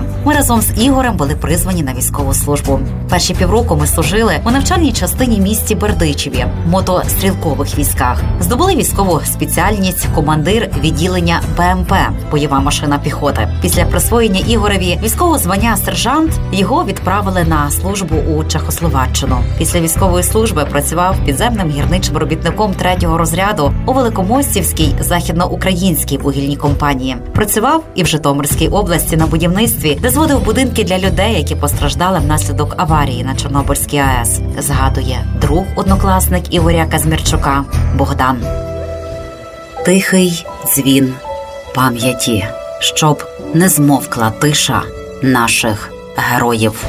навчання. Ми разом з Ігорем були призвані на військову службу. Перші півроку ми служили у навчальній частині місті Бердичеві, мотострілкових військах. Здобули військову спеціальність командир відділення БМП – бойова машина піхоти. Після присвоєння Ігореві військового звання сержант його відправили на службу у Чехословаччину. Після військової служби працював підземним гірничим робітником 3-го розряду у Великомостівській західноукраїнській вугільній компанії. Працював і в Житомирській області на будівництві, де зводив будинки для людей, які постраждали внаслідок аварії на Чорнобильській АЕС, згадує друг-однокласник Ігоря Казмірчука Богдан. Тихий дзвін пам'яті, щоб не змовкла тиша наших героїв.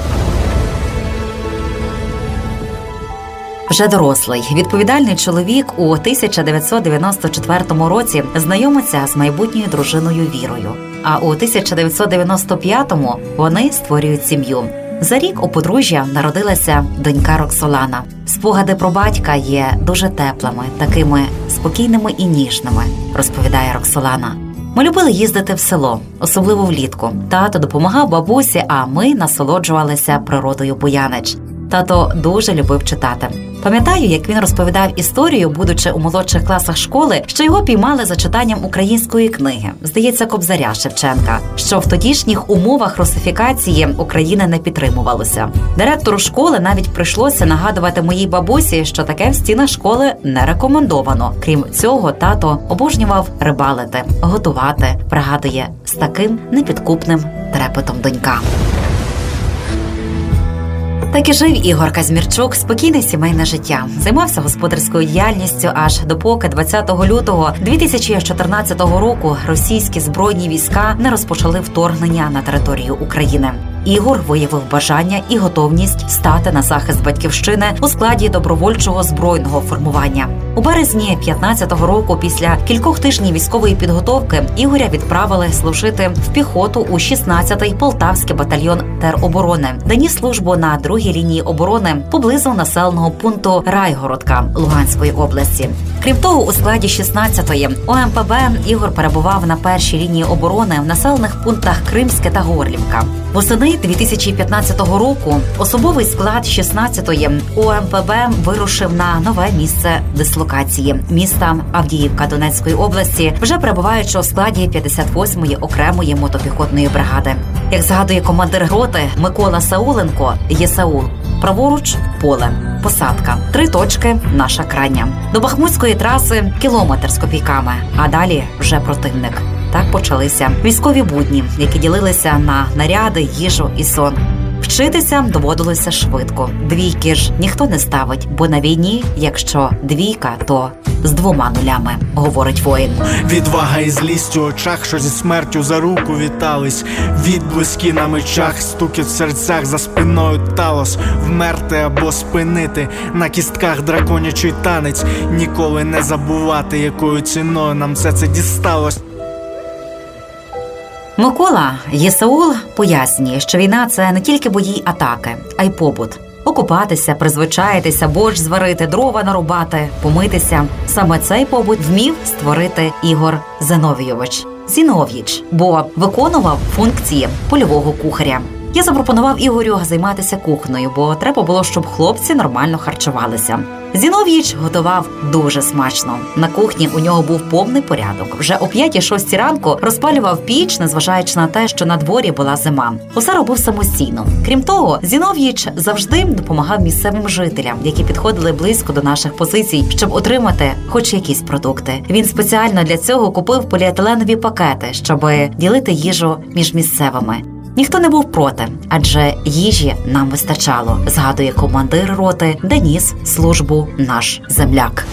Вже дорослий, відповідальний чоловік у 1994 році знайомиться з майбутньою дружиною Вірою. А у 1995-му вони створюють сім'ю. За рік у подружжя народилася донька Роксолана. Спогади про батька є дуже теплими, такими спокійними і ніжними, розповідає Роксолана. Ми любили їздити в село, особливо влітку. Тато допомагав бабусі, а ми насолоджувалися природою Буянич. Тато дуже любив читати. Пам'ятаю, як він розповідав історію, будучи у молодших класах школи, що його піймали за читанням української книги, здається, Кобзаря Шевченка, що в тодішніх умовах русифікації України не підтримувалося. Директору школи навіть прийшлося нагадувати моїй бабусі, що таке в стінах школи не рекомендовано. Крім цього, тато обожнював рибалити, готувати, пригадує з таким непідкупним трепетом донька. Так і жив Ігор Казмірчук спокійне сімейне життя. Займався господарською діяльністю аж допоки 20 лютого 2014 року російські збройні війська не розпочали вторгнення на територію України. Ігор виявив бажання і готовність стати на захист батьківщини у складі добровольчого збройного формування. У березні 15-го року, після кількох тижнів військової підготовки, Ігоря відправили служити в піхоту у 16-й Полтавський батальйон тероборони, де ніс службу на другій лінії оборони поблизу населеного пункту Райгородка Луганської області. Крім того, у складі 16-ї ОМПБ Ігор перебував на першій лінії оборони в населених пунктах Кримське та Горлівка. Восени 2015 року особовий склад 16-ї ОМПБ вирушив на нове місце дислокації – міста Авдіївка Донецької області, вже перебуваючи у складі 58-ї окремої мотопіхотної бригади. Як згадує командир роти Микола Сауленко, ЄСАУЛ, праворуч – поле, посадка, 3 точки – наша крайня. До Бахмутської траси – кілометр з копійками, а далі вже противник. Так почалися військові будні, які ділилися на наряди, їжу і сон. Вчитися доводилося швидко. Двійки ж ніхто не ставить, бо на війні, якщо двійка, то з 2 нулями, говорить воїн. Відвага і злість у очах, що зі смертю за руку вітались. Відблиски на мечах, стукіт в серцях, за спиною талос. Вмерти або спинити, на кістках драконячий танець. Ніколи не забувати, якою ціною нам все це дісталось. Микола ЄСАУЛ пояснює, що війна – це не тільки бої й атаки, а й побут. Окупатися, призвичаїтися, борщ зварити, дрова нарубати, помитися. Саме цей побут вмів створити Ігор Зіновійович, бо виконував функції польового кухаря. Я запропонував Ігорю займатися кухнею, бо треба було, щоб хлопці нормально харчувалися. Зіновійович готував дуже смачно. На кухні у нього був повний порядок. Вже о 5-6 ранку розпалював піч, незважаючи на те, що на дворі була зима. Усе робив самостійно. Крім того, Зіновійович завжди допомагав місцевим жителям, які підходили близько до наших позицій, щоб отримати хоч якісь продукти. Він спеціально для цього купив поліетиленові пакети, щоб ділити їжу між місцевими. Ніхто не був проти, адже їжі нам вистачало, згадує командир роти, де ніс службу наш земляк.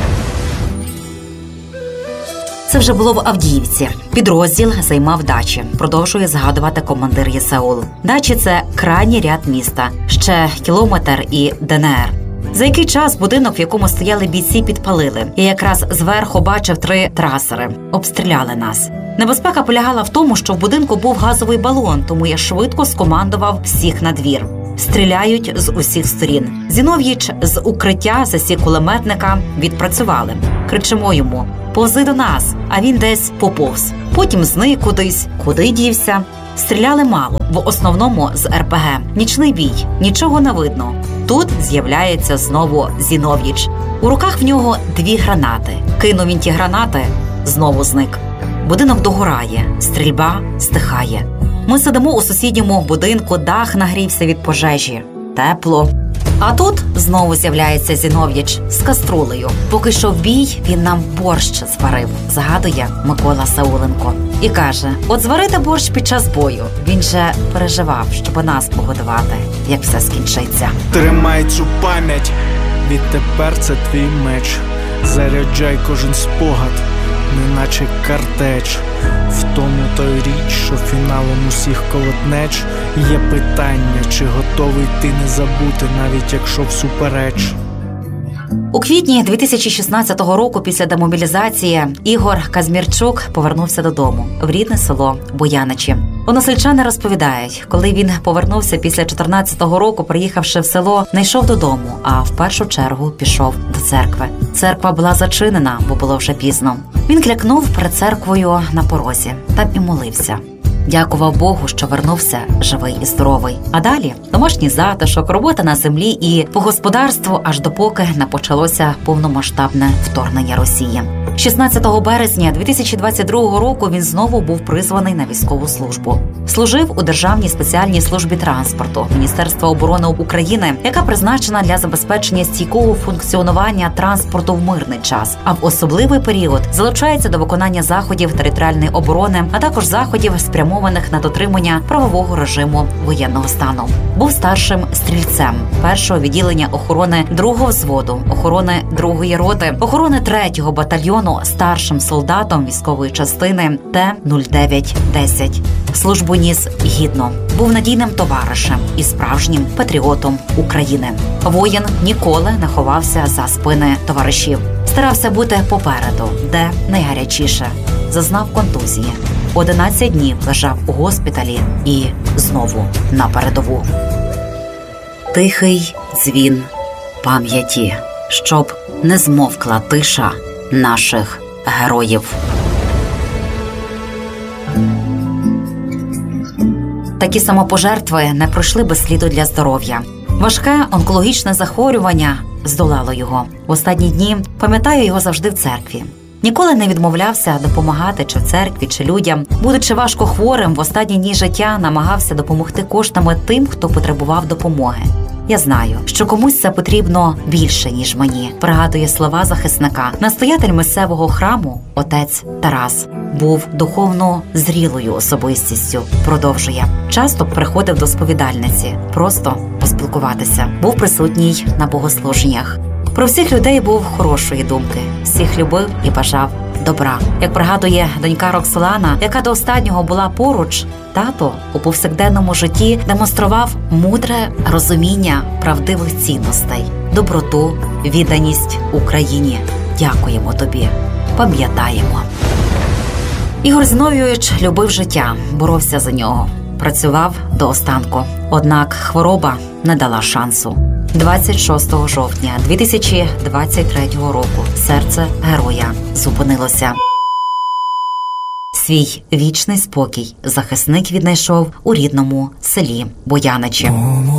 Це вже було в Авдіївці. Підрозділ займав дачі, продовжує згадувати командир ЄСАУЛ. Дачі – це крайній ряд міста, ще кілометр і ДНР. За який час будинок, в якому стояли бійці, підпалили. Я якраз зверху бачив 3 трасери. Обстріляли нас. Небезпека полягала в тому, що в будинку був газовий балон, тому я швидко скомандував всіх на двір. Стріляють з усіх сторін. Зіновійович з укриття засік кулеметника, відпрацювали. Кричимо йому: «Повзи до нас!» А він десь поповз. Потім зник кудись. Куди дівся? Стріляли мало, в основному з РПГ. Нічний бій, нічого не видно. Тут з'являється знову Зінов'їч. У руках в нього 2 гранати. Кинув він ті гранати, знову зник. Будинок догорає, стрільба стихає. Ми сидимо у сусідньому будинку, дах нагрівся від пожежі. Тепло. А тут знову з'являється Зінов'їч з каструлею. Поки що в бій він нам борщ зварив, згадує Микола Сауленко. І каже, от зварити борщ під час бою. Він же переживав, щоб нас погодувати, як все скінчиться. Тримай цю пам'ять, відтепер це твій меч. Заряджай кожен спогад, неначе картеч. В тому той річ, що фіналом усіх колотнеч є питання, чи готовий ти не забути, навіть якщо всупереч. У квітні 2016 року після демобілізації Ігор Казмірчук повернувся додому в рідне село Бояничі. Односельчани розповідають, коли він повернувся після 14-го року, приїхавши в село, не йшов додому, а в першу чергу пішов до церкви. Церква була зачинена, бо було вже пізно. Він клякнув перед церквою на порозі, там і молився. Дякував Богу, що вернувся живий і здоровий. А далі домашній затишок, робота на землі і по господарству, аж допоки не почалося повномасштабне вторгнення Росії. 16 березня 2022 року він знову був призваний на військову службу. Служив у Державній спеціальній службі транспорту Міністерства оборони України, яка призначена для забезпечення стійкого функціонування транспорту в мирний час, а в особливий період залучається до виконання заходів територіальної оборони, а також заходів, спрямованих на дотримання правового режиму воєнного стану. Був старшим стрільцем 1-го відділення охорони 2-го взводу, охорони 2-ї роти, охорони 3-го батальйону, старшим солдатом військової частини Т-09-10. Службу ніс гідно, був надійним товаришем і справжнім патріотом України. Воїн ніколи не ховався за спини товаришів. Старався бути попереду, де найгарячіше. Зазнав контузії. 11 днів лежав у госпіталі і знову на передову. Тихий дзвін пам'яті, щоб не змовкла тиша наших героїв. Такі самопожертви не пройшли без сліду для здоров'я. Важке онкологічне захворювання здолало його. В останні дні пам'ятаю його завжди в церкві. Ніколи не відмовлявся допомагати чи в церкві, чи людям. Будучи важко хворим, в останні дні життя намагався допомогти коштами тим, хто потребував допомоги. Я знаю, що комусь це потрібно більше, ніж мені, пригадує слова захисника. Настоятель місцевого храму, отець Тарас, був духовно зрілою особистістю, продовжує. Часто приходив до сповідальниці, просто поспілкуватися. Був присутній на богослуженнях. Про всіх людей був хорошої думки, всіх любив і бажав добра. Як пригадує донька Роксолана, яка до останнього була поруч, тато у повсякденному житті демонстрував мудре розуміння правдивих цінностей, доброту, відданість Україні. Дякуємо тобі, пам'ятаємо. Ігор Зіновійович любив життя, боровся за нього, працював до останку. Однак хвороба не дала шансу. 26 жовтня 2023 року серце героя зупинилося. Свій вічний спокій захисник віднайшов у рідному селі Бояничі.